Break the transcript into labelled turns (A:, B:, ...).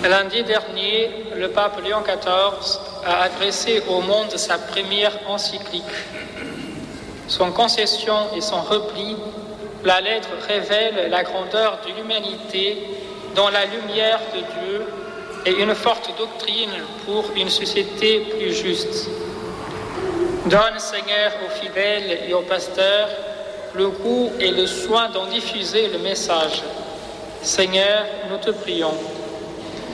A: Lundi dernier, le pape Léon XIV a adressé au monde sa première encyclique. Son concession et son repli, la lettre révèle la grandeur de l'humanité dans la lumière de Dieu et une forte doctrine pour une société plus juste. Donne, Seigneur, aux fidèles et aux pasteurs le goût et le soin d'en diffuser le message. Seigneur, nous te prions.